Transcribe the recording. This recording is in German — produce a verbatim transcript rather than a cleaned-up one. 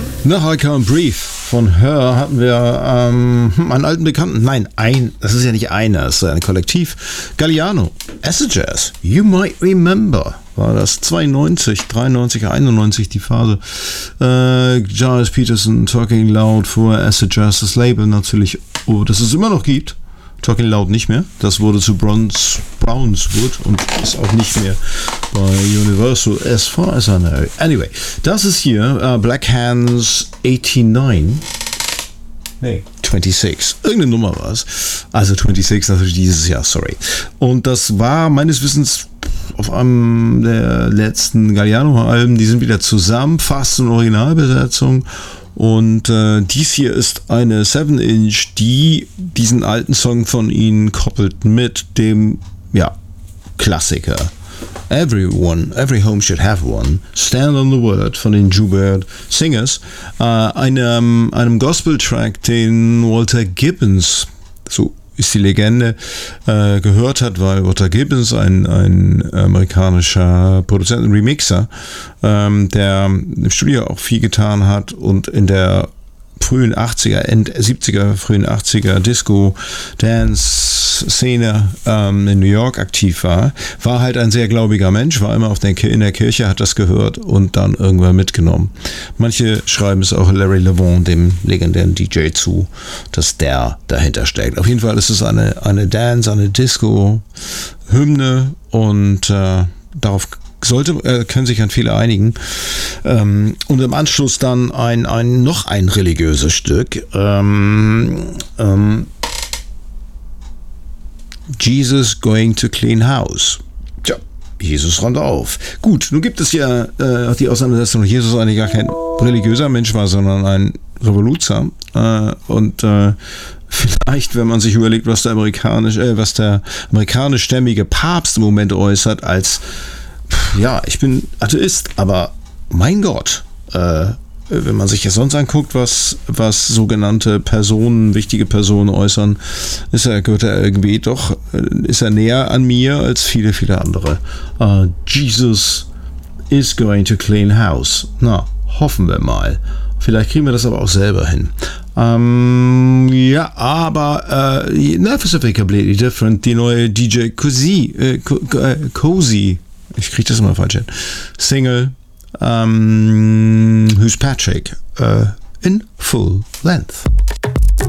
Nach I Can't Breathe von Her hatten wir ähm, einen alten Bekannten. Nein, ein, das ist ja nicht einer, es ist ein Kollektiv. Galliano, Acid Jazz, You Might Remember. War das zweiundneunzig, dreiundneunzig, einundneunzig die Phase. Äh, Giles Peterson, Talking Loud vor Acid Jazz, das Label natürlich, oh, das es immer noch gibt. Talking Loud nicht mehr. Das wurde zu Browns, Brownswood und ist auch nicht mehr bei Universal as far as I know. Anyway, das ist hier uh, Black Hands neunundachtzig. Nee. sechsundzwanzig. Irgendeine Nummer war es. Also sechsundzwanzig natürlich dieses Jahr, sorry. Und das war meines Wissens auf einem der letzten Galliano-Alben. Die sind wieder zusammen, fast in Originalbesetzung. Und äh, dies hier ist eine seven inch, die diesen alten Song von ihnen koppelt mit dem, ja, Klassiker. Everyone, Every Home Should Have One, Stand on the Word von den Joubert Singers, äh, einem, einem Gospel-Track, den Walter Gibbons, so ist die Legende, äh, gehört hat, weil Walter Gibbons, ein, ein amerikanischer Produzent und Remixer, ähm, der im Studio auch viel getan hat und in der frühen achtziger, End siebziger, frühen achtziger Disco-Dance-Szene ähm, in New York aktiv war, war halt ein sehr gläubiger Mensch, war immer auf der, in der Kirche, hat das gehört und dann irgendwann mitgenommen. Manche schreiben es auch Larry Levant, dem legendären D J, zu, dass der dahinter steckt. Auf jeden Fall ist es eine, eine Dance, eine Disco-Hymne und äh, darauf sollte, äh, können sich an viele einigen. Ähm, und im Anschluss dann ein, ein noch ein religiöses Stück. Ähm, ähm, Jesus Going to Clean House. Tja, Jesus räumt auf. Gut, nun gibt es ja äh, die Auseinandersetzung, dass Jesus eigentlich gar kein religiöser Mensch war, sondern ein Revoluzer. Äh, und äh, vielleicht, wenn man sich überlegt, was der amerikanisch, äh, was der amerikanischstämmige Papst im Moment äußert, als ja, ich bin Atheist, aber mein Gott, äh, wenn man sich ja sonst anguckt, was, was sogenannte Personen, wichtige Personen äußern, ist er, gehört er irgendwie doch, ist er näher an mir als viele, viele andere. Uh, Jesus is going to clean house. Na, hoffen wir mal. Vielleicht kriegen wir das aber auch selber hin. Ähm, ja, aber äh, na, Pacific completely different. Die neue D J Cozy, äh, Cozy, ich kriege das immer falsch hin. Single, um, Who's Patrick, uh, in full length.